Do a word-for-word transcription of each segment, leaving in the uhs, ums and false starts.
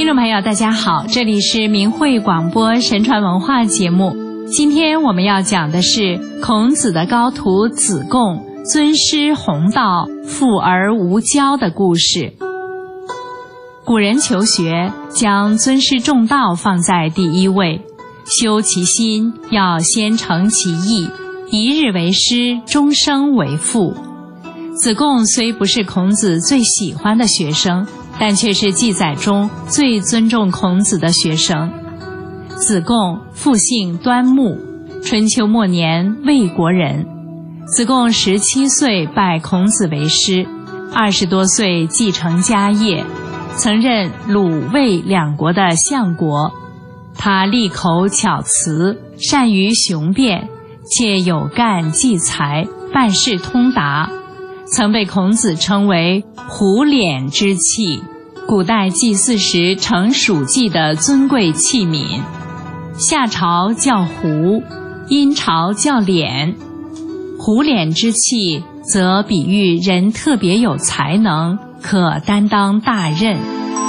听众朋友大家好，这里是明慧广播神传文化节目。今天我们要讲的是孔子的高徒子贡尊师弘道，富而无骄的故事。古人求学将尊师重道放在第一位，修其心要先诚其意，一日为师，终生为父。子贡虽不是孔子最喜欢的学生，但却是记载中最尊重孔子的学生。子贡父姓端木，春秋末年魏国人。子贡十七岁拜孔子为师，二十多岁继承家业，曾任鲁魏两国的相国。他利口巧辞，善于雄辩，且有干济才，办事通达，曾被孔子称为虎脸之器，古代祭祀时盛属祭的尊贵器皿。夏朝叫胡，殷朝叫脸。虎脸之器则比喻人特别有才能，可担当大任。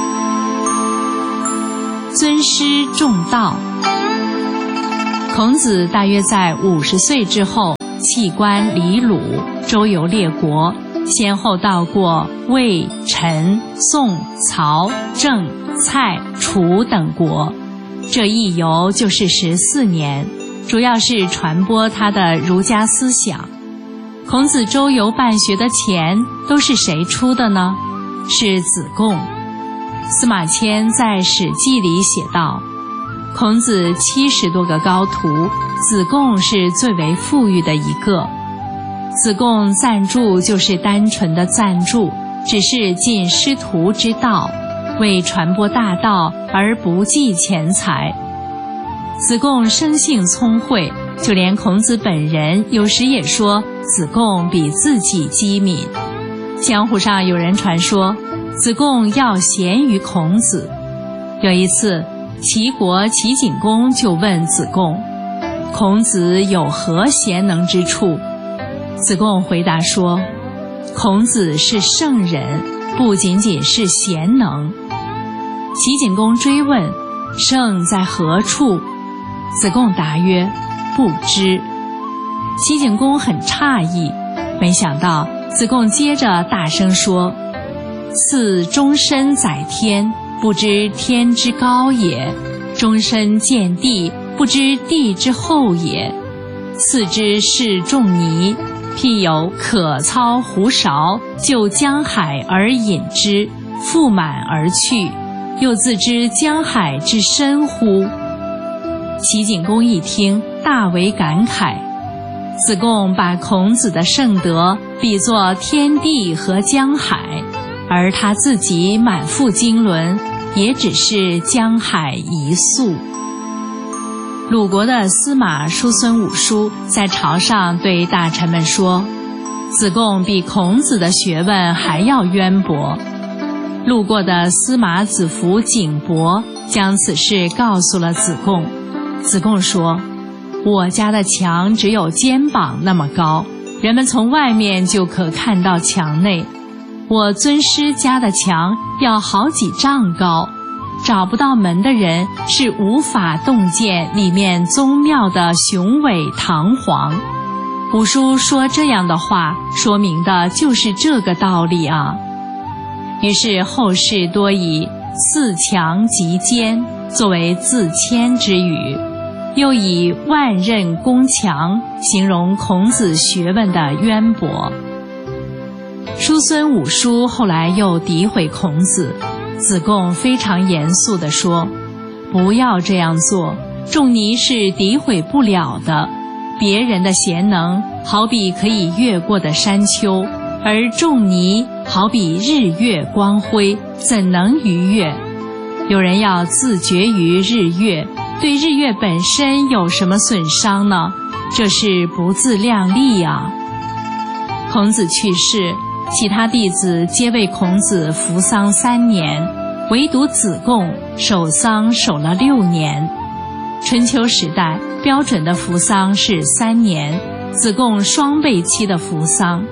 尊师重道。孔子大约在五十岁之后弃官离鲁，周游列国，先后到过魏、陈、宋、曹、郑、蔡、楚等国，这一游就是十四年，主要是传播他的儒家思想。孔子周游办学的钱都是谁出的呢？是子贡。司马迁在《史记》里写道，孔子七十多个高徒，子贡是最为富裕的一个。子贡赞助就是单纯的赞助，只是尽师徒之道，为传播大道而不计钱财。子贡生性聪慧，就连孔子本人有时也说子贡比自己机敏。江湖上有人传说子贡要贤于孔子。有一次，齐国齐景公就问子贡，孔子有何贤能之处？子贡回答说，孔子是圣人，不仅仅是贤能。齐景公追问，圣在何处？子贡答曰，不知。齐景公很诧异，没想到子贡接着大声说，赐终身载天，不知天之高也；终身见地，不知地之厚也。赐之是仲尼，譬有可操胡勺，就江海而饮之，复满而去，又自知江海之深乎？齐景公一听，大为感慨。子贡把孔子的圣德比作天地和江海，而他自己满腹经纶，也只是江海一粟。鲁国的司马叔孙武叔在朝上对大臣们说，子贡比孔子的学问还要渊博。路过的司马子服景伯将此事告诉了子贡。子贡说，我家的墙只有肩膀那么高，人们从外面就可看到墙内。我尊师家的墙要好几丈高，找不到门的人是无法洞见里面宗庙的雄伟堂皇。武叔说这样的话，说明的就是这个道理啊。于是后世多以四墙极坚作为自谦之语，又以万仞宫墙形容孔子学问的渊博。叔孙武叔后来又诋毁孔子，子贡非常严肃地说，不要这样做，仲尼是诋毁不了的。别人的贤能好比可以越过的山丘，而仲尼好比日月光辉，怎能逾越？有人要自绝于日月，对日月本身有什么损伤呢？这是不自量力啊。孔子去世，其他弟子皆为孔子服丧三年，唯独子贡守丧守了六年。春秋时代标准的服丧是三年，子贡双倍期的服丧。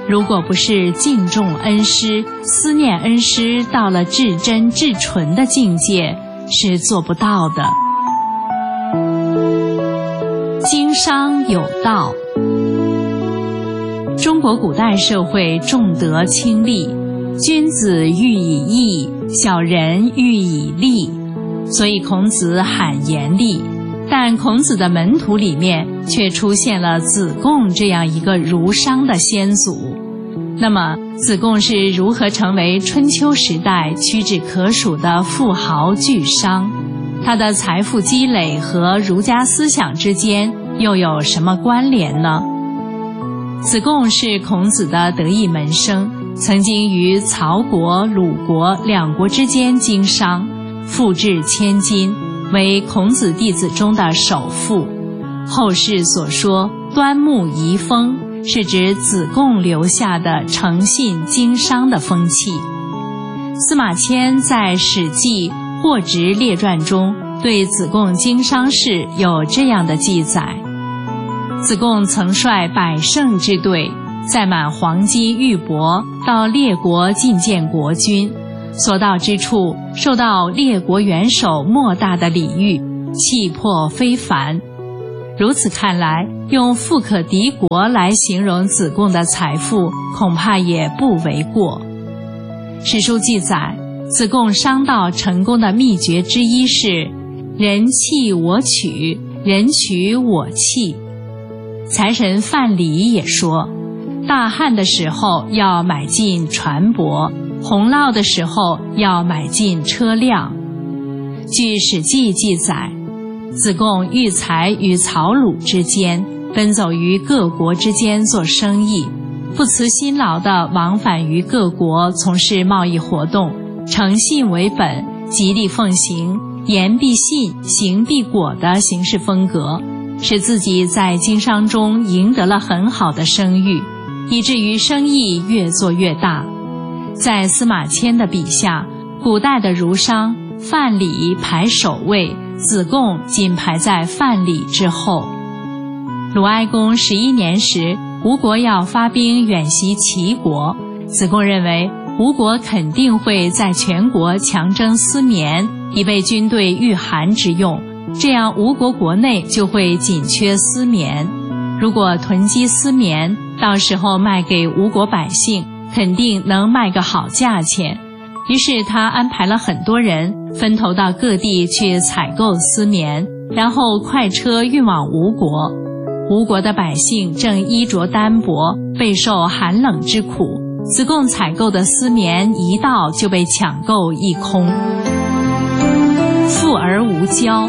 如果不是敬重恩师，思念恩师到了至真至纯的境界，是做不到的。经商有道。中国古代社会重德轻利，君子喻以义，小人喻以利，所以孔子喊严厉。但孔子的门徒里面却出现了子贡这样一个儒商的先祖。那么子贡是如何成为春秋时代屈指可数的富豪巨商？他的财富积累和儒家思想之间又有什么关联呢？子贡是孔子的得意门生，曾经于曹国、鲁国两国之间经商，富至千金，为孔子弟子中的首富。后世所说端木遗风，是指子贡留下的诚信经商的风气。司马迁在《史记·货殖列传》中对子贡经商事有这样的记载：子贡曾率百乘之队，载满黄金玉帛，到列国觐见国君，所到之处受到列国元首莫大的礼遇，气魄非凡。如此看来，用富可敌国来形容子贡的财富，恐怕也不为过。史书记载，子贡商道成功的秘诀之一是人弃我取，人取我弃。财神范蠡也说，大旱的时候要买进船舶，洪涝的时候要买进车辆。据《史记》记载，子贡育才于曹鲁之间，奔走于各国之间做生意，不辞辛劳地往返于各国从事贸易活动，诚信为本，极力奉行言必信，行必果的行事风格，使自己在经商中赢得了很好的声誉，以至于生意越做越大。在司马迁的笔下，古代的儒商范蠡排首位，子贡仅排在范蠡之后。鲁哀公十一年时，吴国要发兵远袭齐国，子贡认为吴国肯定会在全国强征丝棉，以备军队御寒之用，这样吴国国内就会紧缺丝棉。如果囤积丝棉，到时候卖给吴国百姓，肯定能卖个好价钱。于是他安排了很多人分头到各地去采购丝棉，然后快车运往吴国。吴国的百姓正衣着单薄，备受寒冷之苦，子贡采购的丝棉一到就被抢购一空。富而无骄。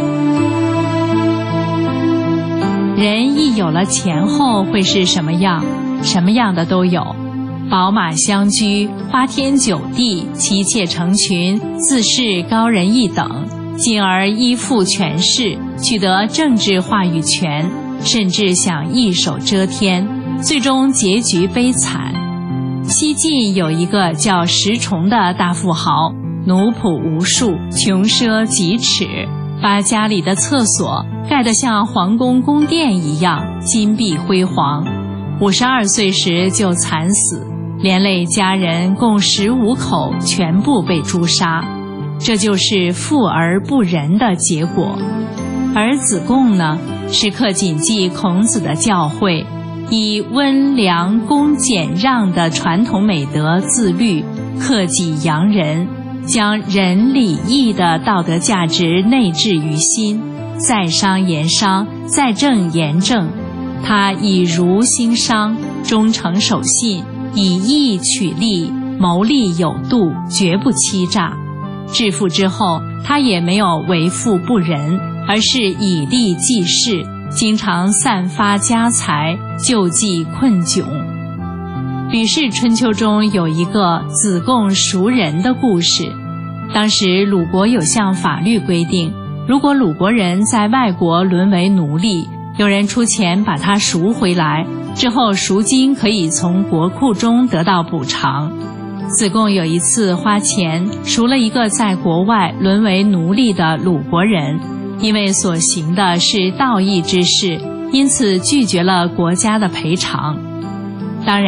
人一有了钱后会是什么样？什么样的都有，宝马相居，花天酒地，妻妾成群，自视高人一等，进而依附权势，取得政治话语权，甚至想一手遮天，最终结局悲惨。西晋有一个叫石崇的大富豪，奴仆无数，穷奢极侈，把家里的厕所盖得像皇宫宫殿一样，金碧辉煌。五十二岁时就惨死，连累家人共十五口全部被诛杀。这就是富而不仁的结果。而子贡呢，时刻谨记孔子的教诲，以温良恭俭让的传统美德自律，克己扬人，将仁礼义的道德价值内置于心，在商言商，在政言政。他以儒兴商，忠诚守信，以义取利，谋利有度，绝不欺诈。致富之后，他也没有为富不仁，而是以利济世，经常散发家财，救济困窘。《吕氏春秋》中有一个子贡赎人的故事。当时鲁国有项法律规定，如果鲁国人在外国沦为奴隶，有人出钱把他赎回来，之后赎金可以从国库中得到补偿。子贡有一次花钱赎了一个在国外沦为奴隶的鲁国人，因为所行的是道义之事，因此拒绝了国家的赔偿。当然，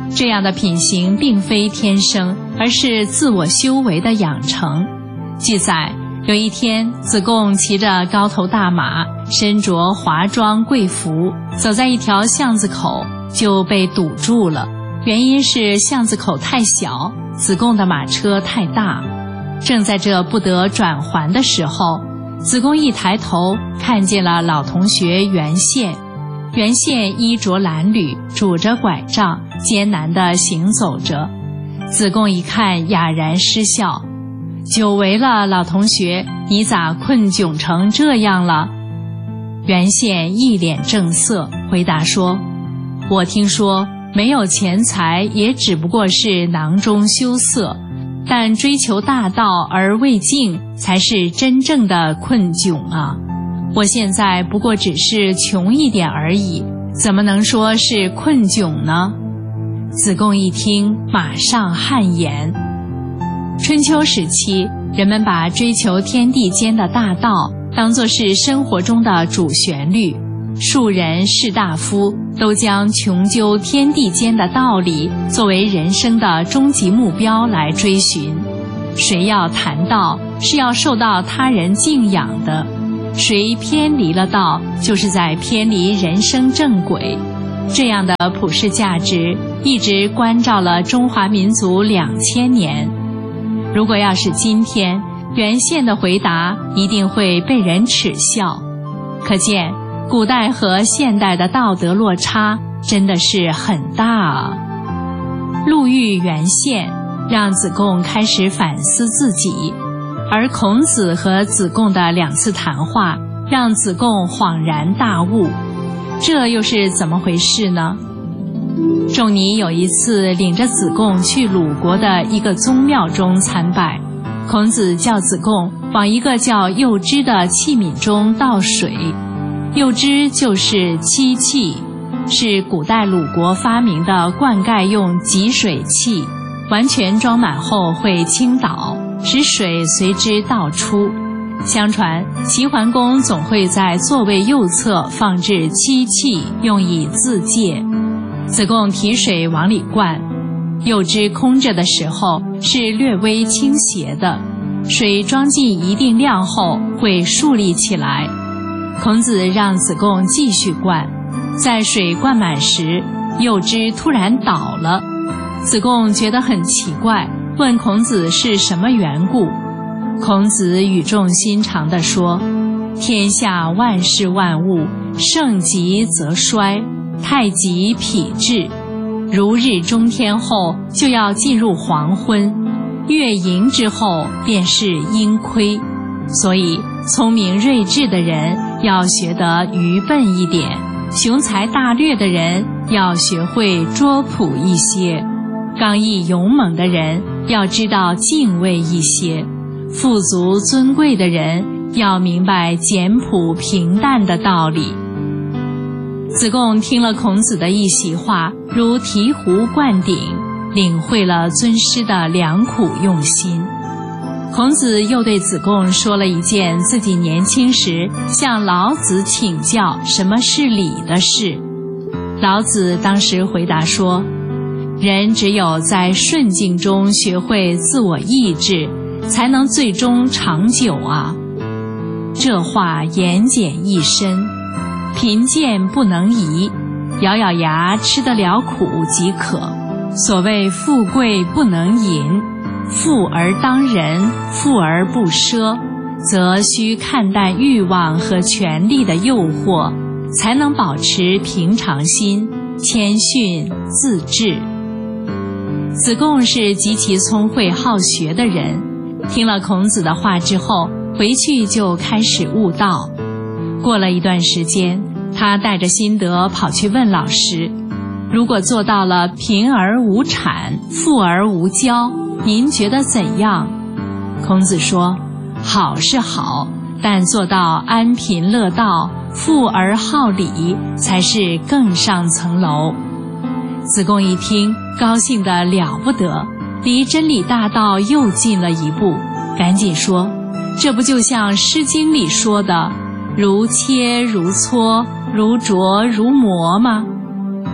这样的品行并非天生，而是自我修为的养成。记载，有一天，子贡骑着高头大马，身着华装贵服，走在一条巷子口，就被堵住了。原因是巷子口太小，子贡的马车太大。正在这不得转圜的时候，子贡一抬头，看见了老同学袁宪。袁宪衣着褴褛，拄着拐杖，艰难地行走着。子贡一看，哑然失笑：“久违了，老同学，你咋困窘成这样了？”袁宪一脸正色，回答说：“我听说没有钱财，也只不过是囊中羞涩，但追求大道而未尽，才是真正的困窘啊！我现在不过只是穷一点而已，怎么能说是困窘呢？”子贡一听，马上汗颜。春秋时期，人们把追求天地间的大道当作是生活中的主旋律，庶人士大夫都将穷究天地间的道理作为人生的终极目标来追寻。谁要谈道，是要受到他人敬仰的；谁偏离了道，就是在偏离人生正轨。这样的普世价值一直关照了中华民族两千年。如果要是今天，袁宪的回答一定会被人耻笑。可见古代和现代的道德落差真的是很大啊。路遇袁宪，让子贡开始反思自己，而孔子和子贡的两次谈话让子贡恍然大悟。这又是怎么回事呢？仲尼有一次领着子贡去鲁国的一个宗庙中参拜，孔子叫子贡往一个叫柚枝的器皿中倒水。柚枝就是漆器，是古代鲁国发明的灌溉用集水器，完全装满后会倾倒，使水随之倒出。相传齐桓公总会在座位右侧放置漆器，用以自戒。子贡提水往里灌，柚枝空着的时候是略微倾斜的，水装进一定量后会竖立起来。孔子让子贡继续灌，在水灌满时，柚枝突然倒了。子贡觉得很奇怪，问孔子是什么缘故。孔子语重心长地说：“天下万事万物，盛极则衰，太极否至。如日中天后，就要进入黄昏；月盈之后，便是阴亏。所以，聪明睿智的人要学得愚笨一点，雄才大略的人要学会拙朴一些，刚毅勇猛的人要知道敬畏一些。富足尊贵的人要明白简朴平淡的道理。”子贡听了孔子的一席话，如醍醐灌顶，领会了尊师的良苦用心。孔子又对子贡说了一件自己年轻时向老子请教什么是礼的事。老子当时回答说：“人只有在顺境中学会自我抑制，才能最终长久啊。”这话言简意深，贫贱不能移，咬咬牙吃得了苦即可。所谓富贵不能淫，富而当仁，富而不奢，则需看淡欲望和权力的诱惑，才能保持平常心，谦逊自制。子贡是极其聪慧好学的人，听了孔子的话之后，回去就开始悟道。过了一段时间，他带着心得跑去问老师：“如果做到了贫而无谄，富而无骄，您觉得怎样？”孔子说：“好是好，但做到安贫乐道，富而好礼，才是更上层楼。”子贡一听，高兴得了不得，离真理大道又近了一步，赶紧说：“这不就像《诗经》里说的‘如切如磋，如琢如磨’吗？”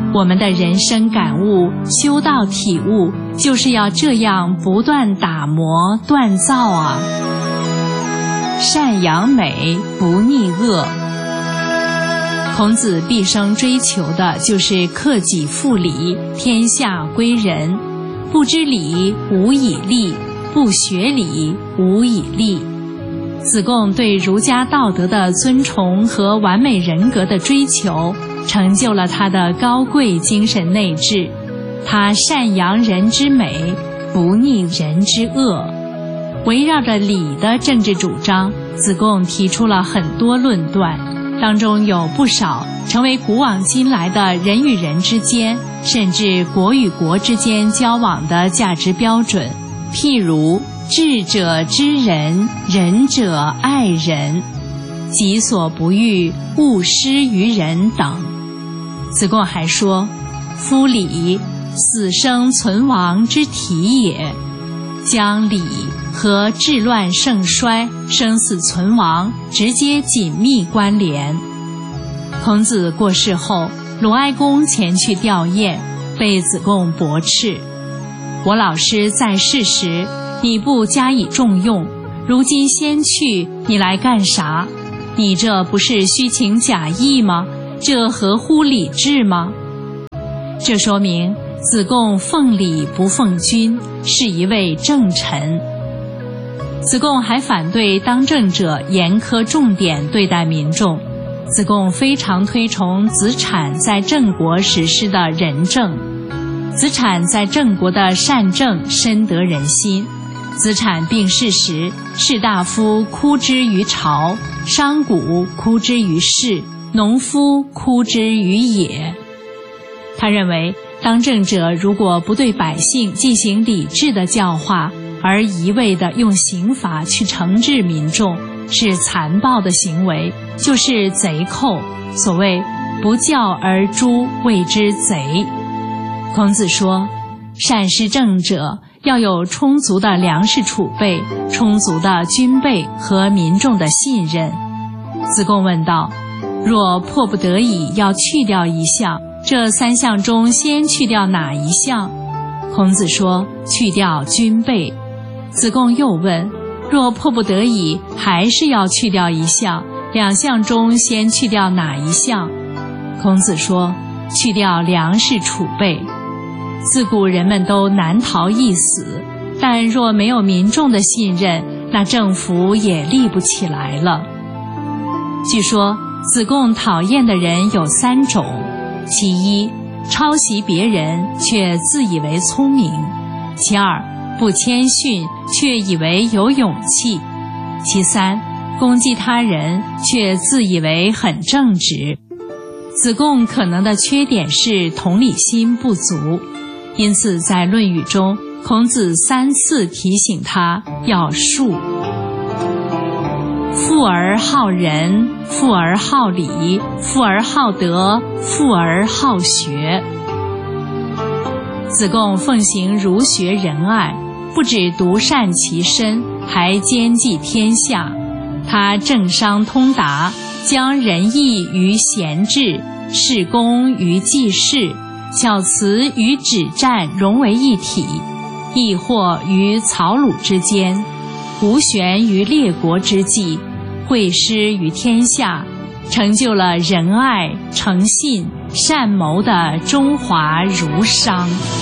我们的人生感悟、修道体悟，就是要这样不断打磨锻造啊。善扬美，不逆恶。孔子毕生追求的就是克己复礼，天下归仁。不知礼，无以立；不学礼，无以立。子贡对儒家道德的尊崇和完美人格的追求，成就了他的高贵精神内质。他善扬人之美，不逆人之恶。围绕着礼的政治主张，子贡提出了很多论断，当中有不少成为古往今来的人与人之间，甚至国与国之间交往的价值标准。譬如智者知人，仁者爱人，己所不欲，勿施于人等。子贡还说，夫礼，死生存亡之体也，将礼和治乱盛衰、生死存亡直接紧密关联。孔子过世后，鲁哀公前去吊唁，被子贡驳斥：我老师在世时，你不加以重用，如今先去，你来干啥？你这不是虚情假意吗？这合乎礼制吗？这说明子贡奉礼不奉君，是一位正臣。子贡还反对当政者严苛重点对待民众。子贡非常推崇子产在郑国实施的仁政。子产在郑国的善政深得人心。子产病逝时，士大夫哭之于朝，商贾哭之于市，农夫哭之于野。他认为，当政者如果不对百姓进行理智的教化，而一味地用刑罚去惩治民众，是残暴的行为，就是贼寇。所谓不教而诛，谓之贼。孔子说，善施政者要有充足的粮食储备、充足的军备和民众的信任。子贡问道，若迫不得已要去掉一项，这三项中先去掉哪一项？孔子说，去掉军备。子贡又问，若迫不得已还是要去掉一项，两项中先去掉哪一项？孔子说，去掉粮食储备。自古人们都难逃一死，但若没有民众的信任，那政府也立不起来了。据说子贡讨厌的人有三种：其一，抄袭别人却自以为聪明；其二，不谦逊却以为有勇气；其三，攻击他人却自以为很正直。子贡可能的缺点是同理心不足，因此在《论语》中，孔子三次提醒他要恕。富而好仁，富而好礼，富而好德，富而好学。子贡奉行儒学仁爱，不只独善其身，还兼济天下。他政商通达，将仁义与贤治、事公与济世、巧辞与止战融为一体，易货于曹鲁之间，胡旋于列国之际，会师于天下，成就了仁爱、诚信、善谋的中华儒商。